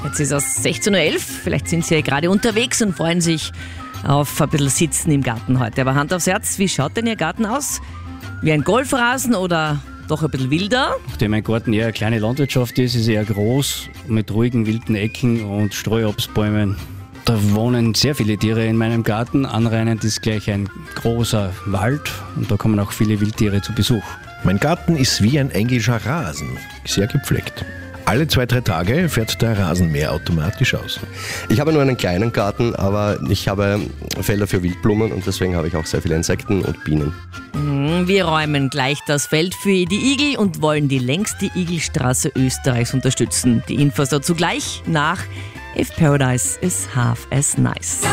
Jetzt ist es 16.11 Uhr, vielleicht sind Sie ja gerade unterwegs und freuen sich auf ein bisschen Sitzen im Garten heute. Aber Hand aufs Herz, wie schaut denn Ihr Garten aus? Wie ein Golfrasen oder doch ein bisschen wilder? Nachdem mein Garten eher eine kleine Landwirtschaft ist eher groß, mit ruhigen wilden Ecken und Streuobstbäumen. Da wohnen sehr viele Tiere in meinem Garten. Anreinend ist gleich ein großer Wald und da kommen auch viele Wildtiere zu Besuch. Mein Garten ist wie ein englischer Rasen, sehr gepflegt. Alle 2-3 Tage fährt der Rasenmäher automatisch aus. Ich habe nur einen kleinen Garten, aber ich habe Felder für Wildblumen und deswegen habe ich auch sehr viele Insekten und Bienen. Wir räumen gleich das Feld für die Igel und wollen die längste Igelstraße Österreichs unterstützen. Die Infos dazu gleich nach If Paradise is Half as Nice.